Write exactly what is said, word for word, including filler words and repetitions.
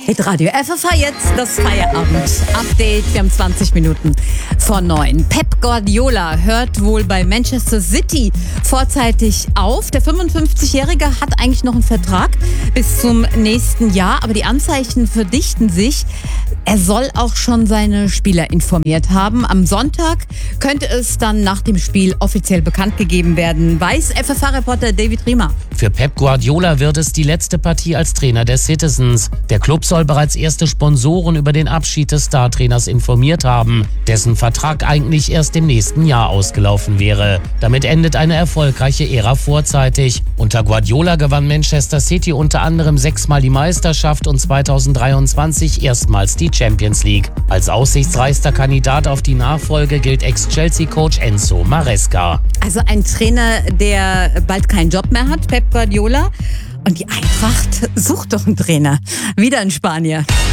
Mit Radio F F H jetzt das Feierabend-Update. Wir haben zwanzig Minuten vor neun. Pep Guardiola hört wohl bei Manchester City vorzeitig auf. Der fünfundfünfzigjährige hat eigentlich noch einen Vertrag bis zum nächsten Jahr, aber die Anzeichen verdichten sich. Er soll auch schon seine Spieler informiert haben. Am Sonntag könnte es dann nach dem Spiel offiziell bekannt gegeben werden, weiß F F H-Reporter David Riemer. Für Pep Guardiola wird es die letzte Partie als Trainer der Citizens. Der Club soll bereits erste Sponsoren über den Abschied des Startrainers informiert haben, dessen Vertrag eigentlich erst im nächsten Jahr ausgelaufen wäre. Damit endet eine erfolgreiche Ära vorzeitig. Unter Guardiola gewann Manchester City unter anderem sechsmal die Meisterschaft und zweitausenddreiundzwanzig erstmals die Champions League. Als aussichtsreichster Kandidat auf die Nachfolge gilt Ex-Chelsea-Coach Enzo Maresca. Also ein Trainer, der bald keinen Job mehr hat, Pep Guardiola. Und die Eintracht sucht doch einen Trainer. Wieder in Spanien.